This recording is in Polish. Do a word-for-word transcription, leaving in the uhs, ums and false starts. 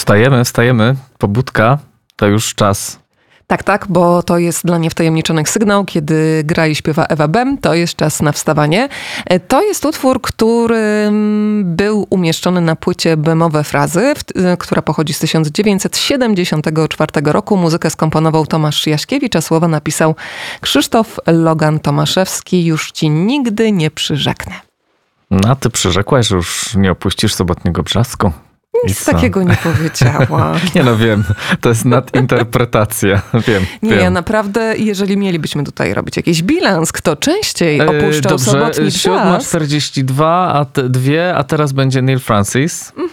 Wstajemy, wstajemy. Pobudka, to już czas. Tak, tak, bo to jest dla niewtajemniczonych sygnał, kiedy gra i śpiewa Ewa Bem, to jest czas na wstawanie. To jest utwór, który był umieszczony na płycie Bemowe Frazy, która pochodzi z tysiąc dziewięćset siedemdziesiątego czwartego roku. Muzykę skomponował Tomasz Jaśkiewicz, a słowa napisał Krzysztof Logan-Tomaszewski. Już ci nigdy nie przyrzeknę. No, a ty przyrzekłaś, że już nie opuścisz Sobotniego Brzasku? Nic takiego nie powiedziała. Nie no, wiem. To jest nadinterpretacja. Wiem, Nie, wiem. naprawdę, jeżeli mielibyśmy tutaj robić jakiś bilans, kto częściej opuszczał Dobrze, Sobotni Brzask. siódma czterdzieści dwa, a te dwie, a teraz będzie Neil Francis.